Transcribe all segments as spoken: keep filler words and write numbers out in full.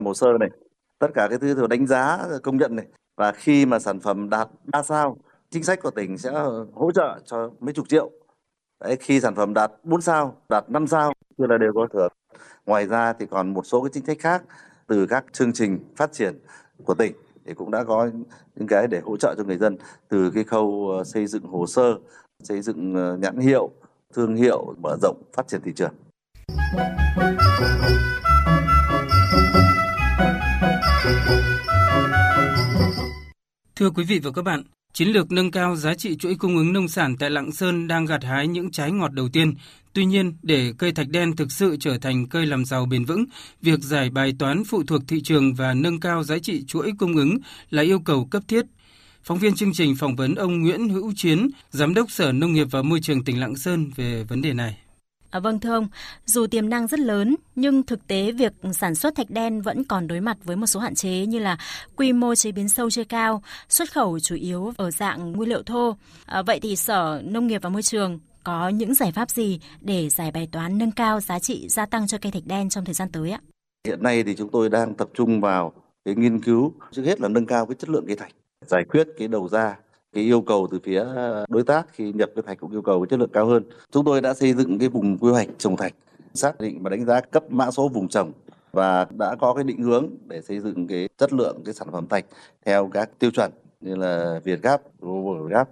hồ sơ này, tất cả cái thứ đánh giá công nhận này, và khi mà sản phẩm đạt ba sao, chính sách của tỉnh sẽ hỗ trợ cho mấy chục triệu. Đấy, khi sản phẩm đạt bốn sao, đạt năm sao thì là đều có thưởng. Ngoài ra thì còn một số cái chính sách khác từ các chương trình phát triển của tỉnh thì cũng đã có những cái để hỗ trợ cho người dân, từ cái khâu xây dựng hồ sơ, xây dựng nhãn hiệu, thương hiệu, mở rộng phát triển thị trường. Thưa quý vị và các bạn, chiến lược nâng cao giá trị chuỗi cung ứng nông sản tại Lạng Sơn đang gặt hái những trái ngọt đầu tiên. Tuy nhiên, để cây thạch đen thực sự trở thành cây làm giàu bền vững, việc giải bài toán phụ thuộc thị trường và nâng cao giá trị chuỗi cung ứng là yêu cầu cấp thiết. Phóng viên chương trình phỏng vấn ông Nguyễn Hữu Chiến, Giám đốc Sở Nông nghiệp và Môi trường tỉnh Lạng Sơn về vấn đề này. À, vâng thưa ông, dù tiềm năng rất lớn nhưng thực tế việc sản xuất thạch đen vẫn còn đối mặt với một số hạn chế như là quy mô chế biến sâu chưa cao, xuất khẩu chủ yếu ở dạng nguyên liệu thô. À, vậy thì Sở Nông nghiệp và Môi trường có những giải pháp gì để giải bài toán nâng cao giá trị gia tăng cho cây thạch đen trong thời gian tới ạ? Hiện nay thì chúng tôi đang tập trung vào cái nghiên cứu, trước hết là nâng cao cái chất lượng cây thạch, giải quyết cái đầu ra. Cái yêu cầu từ phía đối tác khi nhập cái thạch cũng yêu cầu cái chất lượng cao hơn. Chúng tôi đã xây dựng cái vùng quy hoạch trồng thạch, xác định và đánh giá cấp mã số vùng trồng và đã có cái định hướng để xây dựng cái chất lượng cái sản phẩm thạch theo các tiêu chuẩn như là Vietgap, GlobalGap.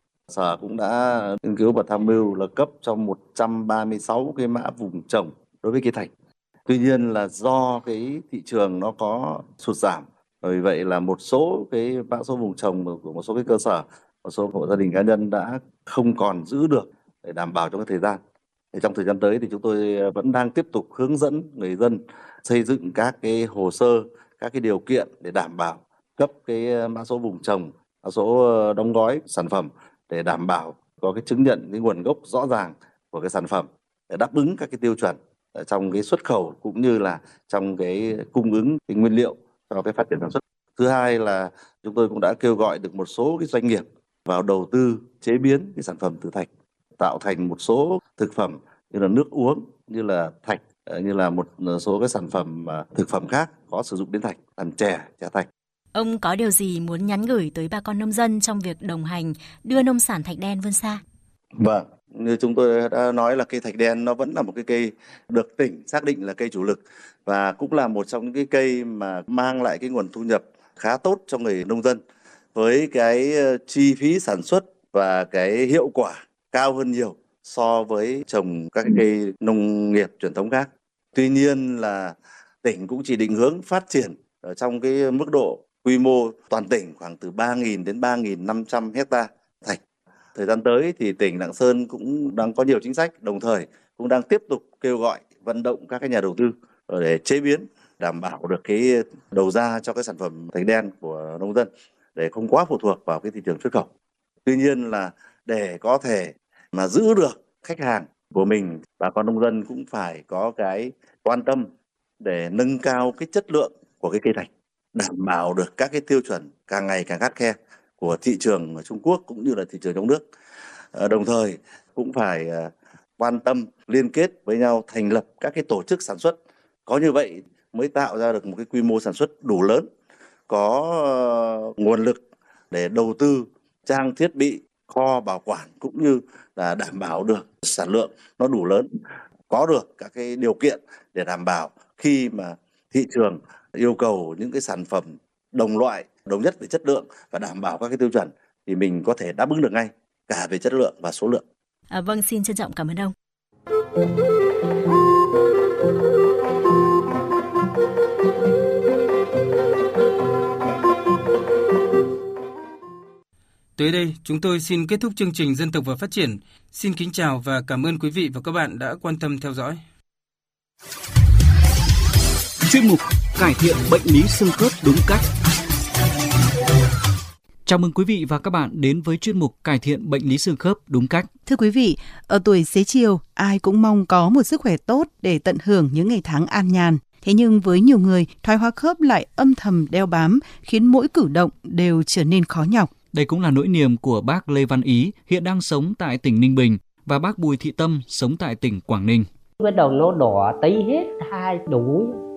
Sở cũng đã nghiên cứu và tham mưu là cấp cho một trăm ba mươi sáu cái mã vùng trồng đối với cây thạch. Tuy nhiên là do cái thị trường nó có sụt giảm, vì vậy là một số cái mã số vùng trồng của một số cái cơ sở, một số hộ gia đình cá nhân đã không còn giữ được để đảm bảo trong cái thời gian. Thì trong thời gian tới thì chúng tôi vẫn đang tiếp tục hướng dẫn người dân xây dựng các cái hồ sơ, các cái điều kiện để đảm bảo cấp cái mã số vùng trồng, mã số đóng gói sản phẩm để đảm bảo có cái chứng nhận cái nguồn gốc rõ ràng của cái sản phẩm để đáp ứng các cái tiêu chuẩn trong cái xuất khẩu cũng như là trong cái cung ứng cái nguyên liệu cho cái phát triển sản xuất. Thứ hai là chúng tôi cũng đã kêu gọi được một số cái doanh nghiệp vào đầu tư chế biến cái sản phẩm từ thạch, tạo thành một số thực phẩm như là nước uống, như là thạch, như là một số cái sản phẩm thực phẩm khác có sử dụng đến thạch, làm chè, chè thạch. Ông có điều gì muốn nhắn gửi tới bà con nông dân trong việc đồng hành đưa nông sản thạch đen vươn xa? Vâng, như chúng tôi đã nói là cây thạch đen nó vẫn là một cái cây được tỉnh xác định là cây chủ lực và cũng là một trong những cái cây mà mang lại cái nguồn thu nhập khá tốt cho người nông dân với cái chi phí sản xuất và cái hiệu quả cao hơn nhiều so với trồng các cây nông nghiệp truyền thống khác. Tuy nhiên là tỉnh cũng chỉ định hướng phát triển ở trong cái mức độ quy mô toàn tỉnh khoảng từ ba nghìn đến ba nghìn năm trăm hectare thạch. Thời gian tới thì tỉnh Lạng Sơn cũng đang có nhiều chính sách, đồng thời cũng đang tiếp tục kêu gọi vận động các cái nhà đầu tư để chế biến, đảm bảo được cái đầu ra cho cái sản phẩm thạch đen của nông dân để không quá phụ thuộc vào cái thị trường xuất khẩu. Tuy nhiên là để có thể mà giữ được khách hàng của mình, bà con nông dân cũng phải có cái quan tâm để nâng cao cái chất lượng của cái cây thạch, đảm bảo được các cái tiêu chuẩn càng ngày càng khắt khe của thị trường ở Trung Quốc cũng như là thị trường trong nước. À, đồng thời cũng phải à, quan tâm liên kết với nhau thành lập các cái tổ chức sản xuất. Có như vậy mới tạo ra được một cái quy mô sản xuất đủ lớn, có uh, nguồn lực để đầu tư trang thiết bị, kho bảo quản cũng như là đảm bảo được sản lượng nó đủ lớn, có được các cái điều kiện để đảm bảo khi mà thị trường yêu cầu những cái sản phẩm đồng loại, đồng nhất về chất lượng và đảm bảo các cái tiêu chuẩn thì mình có thể đáp ứng được ngay cả về chất lượng và số lượng. À, vâng, xin trân trọng cảm ơn ông. Tới đây, chúng tôi xin kết thúc chương trình Dân tộc và Phát triển. Xin kính chào và cảm ơn quý vị và các bạn đã quan tâm theo dõi. Chuyên mục cải thiện bệnh lý xương khớp đúng cách. Chào mừng quý vị và các bạn đến với chuyên mục cải thiện bệnh lý xương khớp đúng cách. Thưa quý vị, ở tuổi xế chiều, ai cũng mong có một sức khỏe tốt để tận hưởng những ngày tháng an nhàn. Thế nhưng với nhiều người, thoái hóa khớp lại âm thầm đeo bám, khiến mỗi cử động đều trở nên khó nhọc. Đây cũng là nỗi niềm của bác Lê Văn Ý, hiện đang sống tại tỉnh Ninh Bình, và bác Bùi Thị Tâm, sống tại tỉnh Quảng Ninh. Bắt đầu nó đỏ tấy hết hai đầu gối,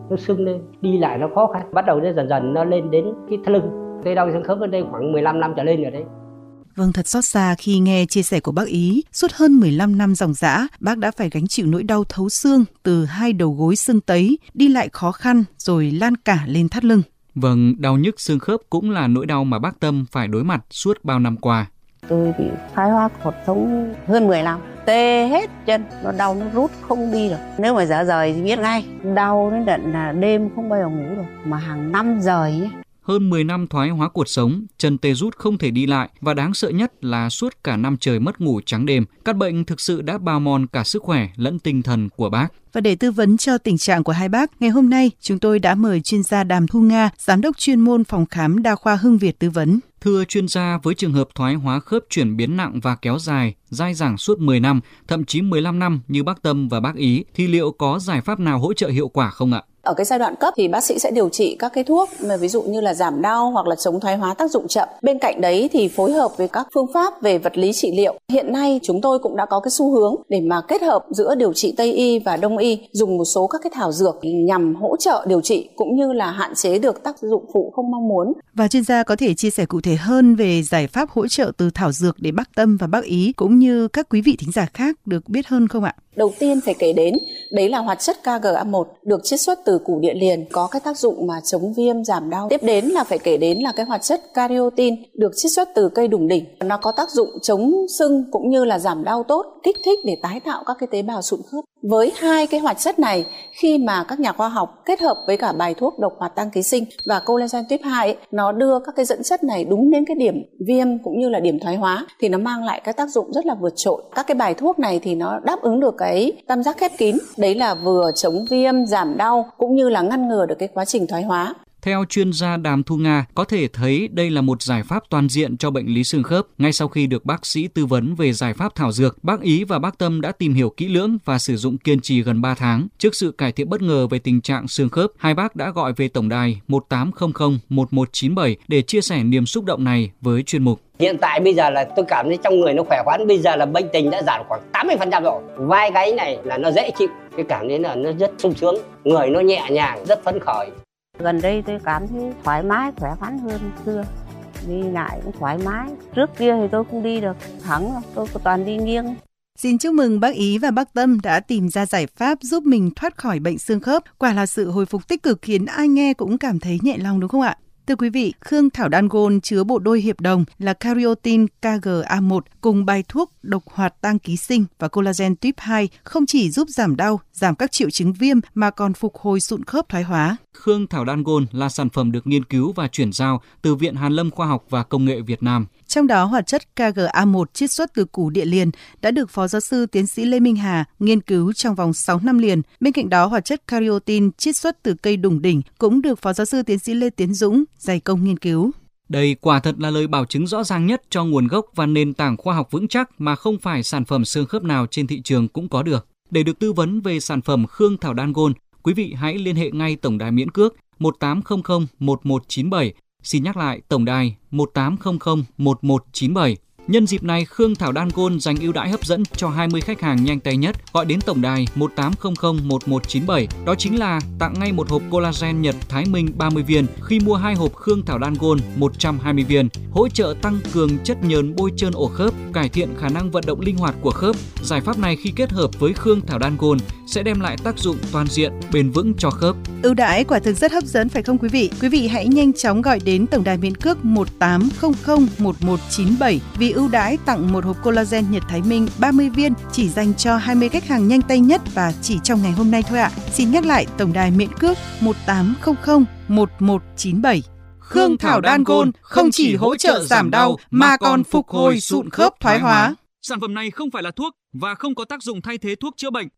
nó sưng lên, đi lại nó khó khăn. Bắt đầu nó dần dần nó lên đến cái thắt lưng. Tôi đau xương khớp ở đây khoảng mười lăm năm trở lên rồi đấy. Vâng, thật xót xa khi nghe chia sẻ của bác Ý. Suốt hơn mười lăm năm ròng rã, bác đã phải gánh chịu nỗi đau thấu xương từ hai đầu gối sưng tấy, đi lại khó khăn rồi lan cả lên thắt lưng. Vâng, đau nhức xương khớp cũng là nỗi đau mà bác Tâm phải đối mặt suốt bao năm qua. Tôi bị thoái hóa cột sống hơn mười năm, tê hết chân, nó đau nó rút không đi được. Nếu mà dở rời thì biết ngay, đau đến tận là đêm không bao giờ ngủ được, mà hàng năm rời nhé. Hơn mười năm thoái hóa cột sống, chân tê rút không thể đi lại và đáng sợ nhất là suốt cả năm trời mất ngủ trắng đêm. Các bệnh thực sự đã bào mòn cả sức khỏe lẫn tinh thần của bác. Và để tư vấn cho tình trạng của hai bác, ngày hôm nay chúng tôi đã mời chuyên gia Đàm Thu Nga, giám đốc chuyên môn phòng khám đa khoa Hưng Việt tư vấn. Thưa chuyên gia, với trường hợp thoái hóa khớp chuyển biến nặng và kéo dài, dai dẳng suốt mười năm, thậm chí mười lăm năm như bác Tâm và bác Ý, thì liệu có giải pháp nào hỗ trợ hiệu quả không ạ? Ở cái giai đoạn cấp thì bác sĩ sẽ điều trị các cái thuốc mà ví dụ như là giảm đau hoặc là chống thoái hóa tác dụng chậm. Bên cạnh đấy thì phối hợp với các phương pháp về vật lý trị liệu. Hiện nay chúng tôi cũng đã có cái xu hướng để mà kết hợp giữa điều trị Tây y và Đông y, dùng một số các cái thảo dược nhằm hỗ trợ điều trị cũng như là hạn chế được tác dụng phụ không mong muốn. Và chuyên gia có thể chia sẻ cụ thể hơn về giải pháp hỗ trợ từ thảo dược để bác Tâm và bác Ý cũng như các quý vị thính giả khác được biết hơn không ạ? Đầu tiên phải kể đến đấy là hoạt chất K G A một được chiết xuất từ củ địa liền, có cái tác dụng mà chống viêm giảm đau. Tiếp đến là phải kể đến là cái hoạt chất Cariotin được chiết xuất từ cây đủng đỉnh, nó có tác dụng chống sưng cũng như là giảm đau tốt, kích thích để tái tạo các cái tế bào sụn khớp. Với hai cái hoạt chất này, khi mà các nhà khoa học kết hợp với cả bài thuốc độc hoạt tăng ký sinh và collagen tuyếp hai ấy, nó đưa các cái dẫn chất này đúng đến cái điểm viêm cũng như là điểm thoái hóa thì nó mang lại cái tác dụng rất là vượt trội. Các cái bài thuốc này thì nó đáp ứng được cái tam giác khép kín, đấy là vừa chống viêm, giảm đau cũng như là ngăn ngừa được cái quá trình thoái hóa. Theo chuyên gia Đàm Thu Nga, có thể thấy đây là một giải pháp toàn diện cho bệnh lý xương khớp. Ngay sau khi được bác sĩ tư vấn về giải pháp thảo dược, bác Ý và bác Tâm đã tìm hiểu kỹ lưỡng và sử dụng kiên trì gần ba tháng. Trước sự cải thiện bất ngờ về tình trạng xương khớp, hai bác đã gọi về tổng đài một tám không không một một chín bảy để chia sẻ niềm xúc động này với chuyên mục. Hiện tại bây giờ là tôi cảm thấy trong người nó khỏe khoắn, bây giờ là bệnh tình đã giảm khoảng tám mươi phần trăm rồi. Vai gáy này là nó dễ chịu, cái cảm thấy là nó rất sung sướng, người nó nhẹ nhàng, rất phấn khởi. Gần đây tôi cảm thấy thoải mái, khỏe khoắn hơn xưa. Đi lại cũng thoải mái. Trước kia thì tôi không đi được thẳng, tôi toàn đi nghiêng. Xin chúc mừng bác Ý và bác Tâm đã tìm ra giải pháp giúp mình thoát khỏi bệnh xương khớp. Quả là sự hồi phục tích cực khiến ai nghe cũng cảm thấy nhẹ lòng đúng không ạ? Thưa quý vị, Khương Thảo Đan Gôn chứa bộ đôi hiệp đồng là Cariotin K G A một cùng bài thuốc độc hoạt tăng ký sinh và collagen tuyếp hai không chỉ giúp giảm đau, giảm các triệu chứng viêm mà còn phục hồi sụn khớp thoái hóa. Khương Thảo Đan Gôn là sản phẩm được nghiên cứu và chuyển giao từ Viện Hàn Lâm Khoa học và Công nghệ Việt Nam. Trong đó, hoạt chất K G A một chiết xuất từ củ địa liền đã được Phó Giáo sư Tiến sĩ Lê Minh Hà nghiên cứu trong vòng sáu năm liền. Bên cạnh đó, hoạt chất Cariotin chiết xuất từ cây đủng đỉnh cũng được Phó Giáo sư Tiến sĩ Lê Tiến Dũng dày công nghiên cứu. Đây quả thật là lời bảo chứng rõ ràng nhất cho nguồn gốc và nền tảng khoa học vững chắc mà không phải sản phẩm xương khớp nào trên thị trường cũng có được. Để được tư vấn về sản phẩm Khương Thảo Đan Gôn, quý vị hãy liên hệ ngay tổng đài miễn cước một tám không không một một chín bảy. Xin nhắc lại tổng đài một tám không không một một chín bảy. Nhân dịp này, Khương Thảo Đan Gôn dành ưu đãi hấp dẫn cho hai mươi khách hàng nhanh tay nhất gọi đến tổng đài một tám không không một một chín bảy. Đó chính là tặng ngay một hộp collagen Nhật Thái Minh ba mươi viên khi mua hai hộp Khương Thảo Đan Gôn một trăm hai mươi viên, hỗ trợ tăng cường chất nhờn bôi trơn ổ khớp, cải thiện khả năng vận động linh hoạt của khớp. Giải pháp này khi kết hợp với Khương Thảo Đan Gôn sẽ đem lại tác dụng toàn diện, bền vững cho khớp. Ưu đãi quả thực rất hấp dẫn phải không quý vị? Quý vị hãy nhanh chóng gọi đến tổng đài miễn cước một tám không không một một chín bảy vì ưu đãi tặng một hộp collagen Nhật Thái Minh ba mươi viên chỉ dành cho hai mươi khách hàng nhanh tay nhất và chỉ trong ngày hôm nay thôi ạ. Xin nhắc lại tổng đài miễn cước một tám không không một một chín bảy. Khương Thảo Đan Gôn không chỉ hỗ trợ giảm đau mà còn phục hồi sụn khớp thoái hóa. Sản phẩm này không phải là thuốc và không có tác dụng thay thế thuốc chữa bệnh.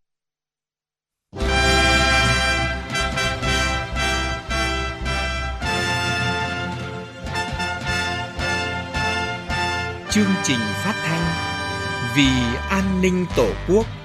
Chương trình phát thanh Vì an ninh Tổ quốc